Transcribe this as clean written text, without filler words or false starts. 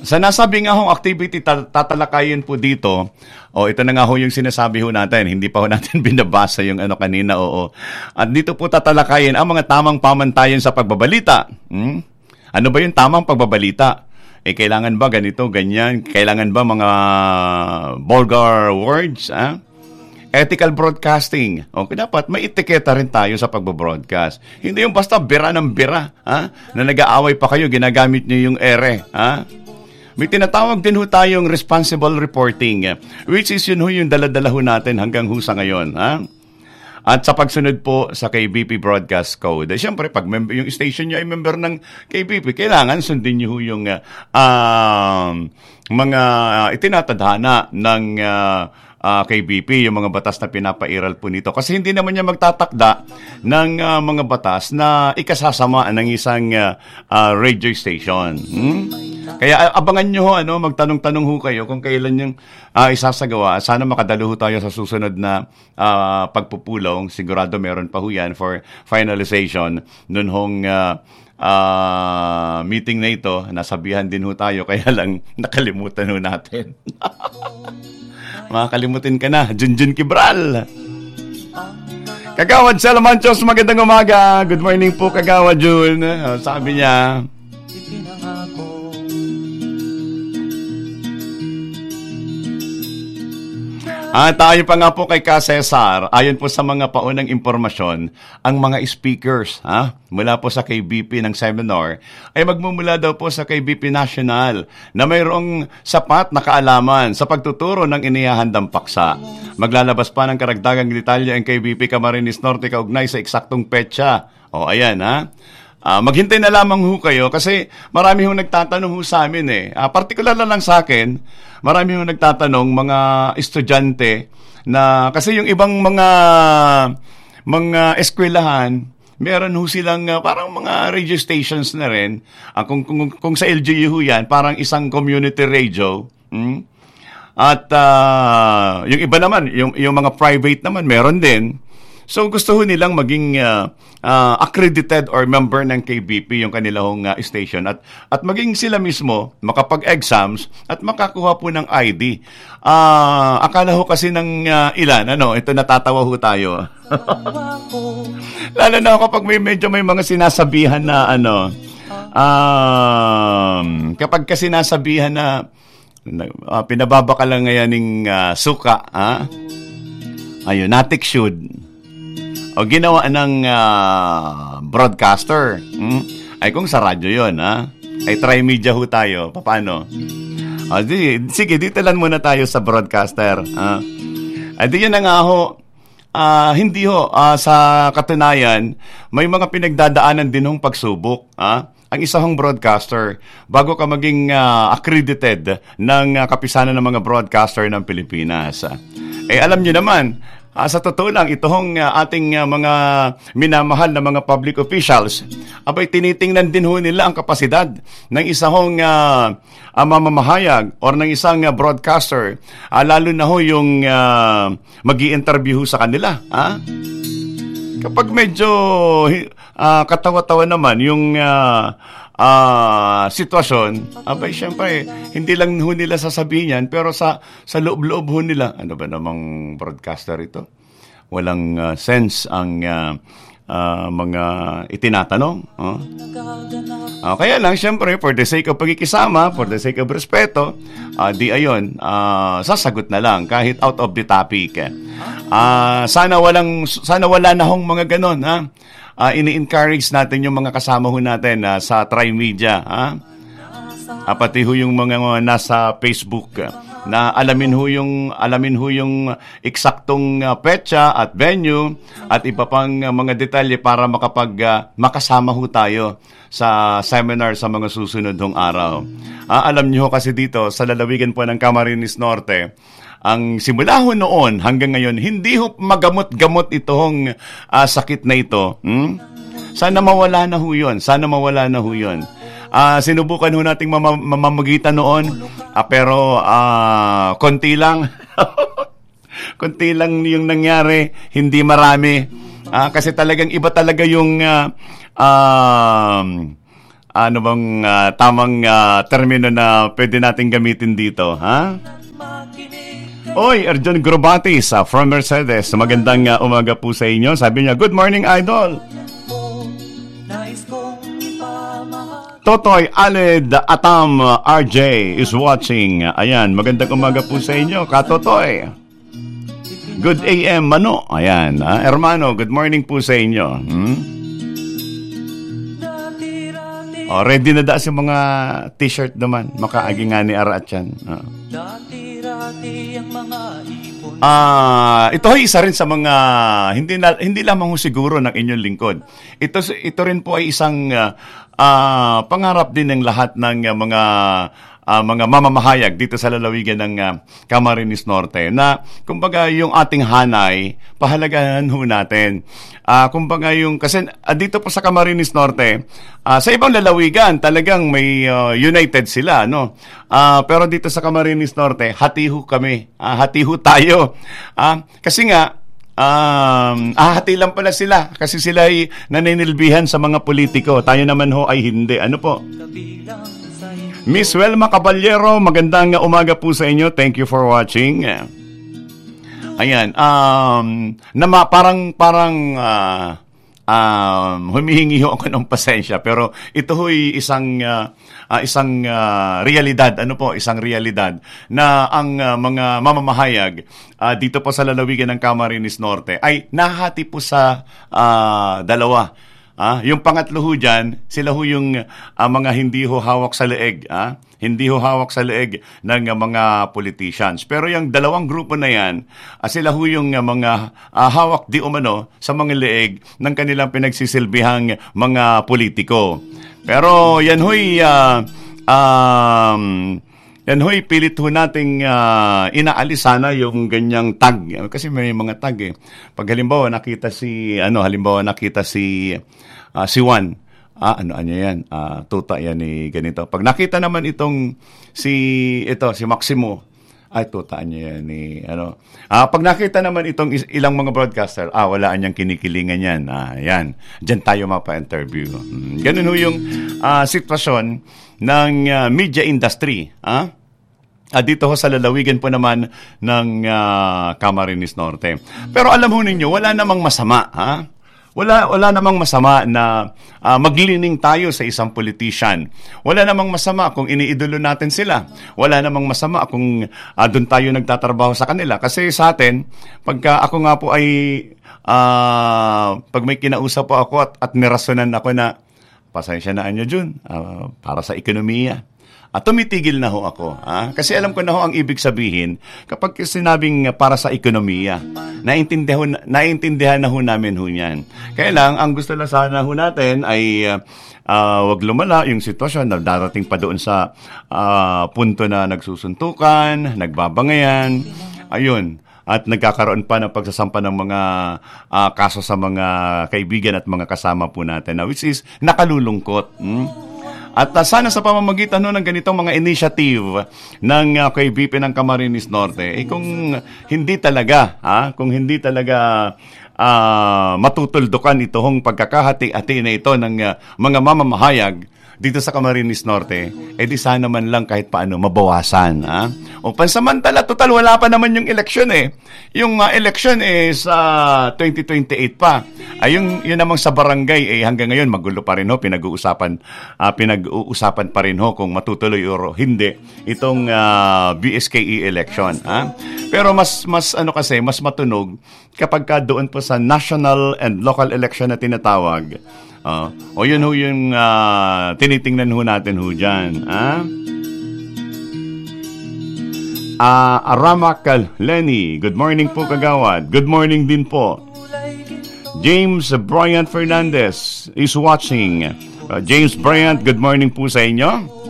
Sa nasabing nga hong activity, tatalakayin po dito, ito na nga ho yung sinasabi ho natin, hindi pa ho natin binabasa yung ano kanina, oo. At dito po tatalakayin ang mga tamang pamantayan sa pagbabalita. Ano ba yung tamang pagbabalita? Kailangan ba ganito, ganyan? Kailangan ba mga vulgar words? Ethical broadcasting. Okay, dapat may etiketa rin tayo sa pagbabroadcast. Hindi yung basta bira ng bira, na nag-aaway pa kayo, ginagamit nyo yung ere, May tinatawag din ho tayong responsible reporting, which is yun ho yung daladala ho natin hanggang ho sa ngayon. At sa pagsunod po sa KBP Broadcast Code, siyempre, pag yung station nyo ay member ng KBP, kailangan sundin nyo ho yung mga itinatadhana ng KBP, yung mga batas na pinapairal po nito. Kasi hindi naman niya magtatakda ng mga batas na ikasasama ng isang radio station. Kaya abangan nyo ho, magtanong-tanong ho kayo kung kailan yung isasagawa. Sana makadalo ho tayo sa susunod na pagpupulong. Sigurado meron pa ho yan for finalization. Noon hong meeting na ito, nasabihan din ho tayo, kaya lang nakalimutan ho natin. Makakalimutin ka na, Junjun Kibral. Kagawad Salamanchos, magandang umaga. Good morning po, Kagawad Jun. Sabi niya, tayo pa nga po kay Ka Cesar. Ayon po sa mga paunang impormasyon, ang mga speakers mula po sa KBP ng seminar ay magmumula daw po sa KBP National na mayroong sapat na kaalaman sa pagtuturo ng inihahandang paksa. Maglalabas pa ng karagdagang detalye ang KBP Camarines Norte kaugnay sa eksaktong petsa. Ayan maghintay na lamang ho kayo kasi marami hong nagtatanong ho sa amin Partikular na lang sa akin, marami hong nagtatanong mga estudyante na kasi yung ibang mga eskwelahan, meron ho silang parang mga radio stations na rin. Kung sa LGU ho yan, parang isang community radio. At yung iba naman, yung mga private naman, meron din. So gusto ho nilang maging accredited or member ng KBP yung kanilang station at maging sila mismo makapag-exams at makakuha po ng ID. Akala ho kasi ng ilan, ito natatawa ho tayo. Lalo na kapag may mga sinasabihan na kapag kasi sinasabihan na pinababa ka lang ngayon ng suka, ayun, natik should. O ginawa ng broadcaster. Ay kung sa radyo yun, ay tri-media ho tayo. Paano? Sige, dito lang muna tayo sa broadcaster. Di yun na nga ho. Hindi ho. Sa katunayan, may mga pinagdadaanan din hong pagsubok. Ang isa hong broadcaster, bago ka maging accredited ng kapisanan ng mga broadcaster ng Pilipinas. Alam nyo naman, sa totoo lang, ito hong ating mga minamahal na mga public officials, abay tinitingnan din ho nila ang kapasidad ng isa hong mamamahayag or ng isang broadcaster, lalo na ho yung mag-i-interview sa kanila. Kapag medyo katawa-tawa naman yung sitwasyon, abay syempre, hindi lang ho nila sasabihin yan, pero sa loob-loob ho nila, ano ba namang broadcaster ito? Walang sense ang mga itinatanong. Kaya lang, syempre, for the sake of pagkikisama, for the sake of respeto, sasagot na lang, kahit out of the topic. Sana wala na hong mga ganon, ini-encourage natin yung mga kasama ho natin sa Trimedia, pati ho yung mga nasa Facebook na alamin ho yung eksaktong petsa at venue at iba pang mga detalye para makasama ho tayo sa seminar sa mga susunod hong araw. Alam niyo ho kasi dito sa lalawigan po ng Camarines Norte, ang simula ho noon hanggang ngayon, hindi ho magamot-gamot itong sakit na ito. Sana mawala na ho yun. Sinubukan ho nating mamamagitan noon, pero konti lang. Konti lang yung nangyari, hindi marami. Kasi talagang iba talaga yung Ano bang tamang termino na pwede natin gamitin dito, ha? Oy, Erjon Grobatis from Mercedes. Magandang umaga po sa inyo. Sabi niya, good morning, Idol. Totoy Aled Atam RJ is watching. Ayan, magandang umaga po sa inyo, Katotoy. Good AM, Mano. Ayan, hermano, good morning po sa inyo. Oh, ready na da sa mga t-shirt naman. Makaagi nga ni Ara at yan. Ito ay isa rin sa mga hindi lamang siguro ng inyong lingkod. Ito rin po ay isang pangarap din ng lahat ng mga mamamahayag dito sa lalawigan ng Camarines Norte na kumbaga yung ating hanay pahalagahan ho natin. Kumbaga yung kasi dito po sa Camarines Norte, sa ibang lalawigan talagang may united sila, no? Pero dito sa Camarines Norte, hati ho kami. Hati ho tayo. Kasi nga hati lang pala sila kasi sila ay naninilbihan sa mga politiko. Tayo naman ho ay hindi. Ano po? Miss Welma Caballero, magandang umaga po sa inyo. Thank you for watching. Ayan, humihingi ho ako ng pasensya pero ito ho'y isang realidad, isang realidad na ang mga mamamahayag dito po sa lalawigan ng Camarines Norte ay nahati po sa dalawa. Yung pangatlo ho dyan, sila ho yung mga hindi ho hawak sa leeg. Hindi ho hawak sa leeg ng mga politicians. Pero yung dalawang grupo na yan, sila ho yung mga hawak di umano sa mga leeg ng kanilang pinagsisilbihang mga politiko. Pero yan ho'y pilit ho nating inaalis sana yung ganyang tag. Kasi may mga tag eh. Pag halimbawa nakita si Juan, ano yan? Tuta yan ni ganito. Pag nakita naman itong si Maximo, ay tuta niya yan ni pag nakita naman itong ilang mga broadcaster, wala niyang kinikilingan yan. Yan. Diyan tayo mapa-interview. Ganun ho yung sitwasyon ng media industry, dito ho sa lalawigan po naman ng Camarines Norte. Pero alam ho ninyo, wala namang masama, Wala namang masama na maglining tayo sa isang politician. Wala namang masama kung iniidolo natin sila. Wala namang masama kung doon tayo nagtatrabaho sa kanila. Kasi sa atin, pagka ako nga po ay pag may kinausap po ako at nirasonan ako na pasensya na nyo Jun, para sa ekonomiya. Tumitigil na ho ako. Kasi alam ko na ho ang ibig sabihin kapag sinabing para sa ekonomiya. Naintindihan na ho namin ho yan. Kaya lang, ang gusto lang sana ho natin ay wag lumala yung sitwasyon na darating pa doon sa punto na nagsusuntukan, nagbabangayan. Ayun. At nagkakaroon pa ng pagsasampa ng mga kaso sa mga kaibigan at mga kasama po natin. Which is nakalulungkot. At sana sa pamamagitan ng ganitong mga initiative ng KBP ng Camarines Norte, kung hindi talaga matutuldukan itong pagkakahati-hati na ito ng mga mamamahayag dito sa Camarines Norte, di sana man lang kahit paano mabawasan. O pansamantala, total wala pa naman yung eleksyon eh. Yung eleksyon sa 2028 pa. Yun namang sa barangay hanggang ngayon magulo pa rin ho, pinag-uusapan pa rin ho kung matutuloy o hindi itong BSKE election. Pero mas matunog kapag doon po sa national and local election na tinatawag. Yun ho yung tinitingnan ho natin ho dyan. Aramak Lenny, good morning po kagawad. Good morning din po. James Bryant Fernandez is watching. James Bryant, good morning po sa inyo.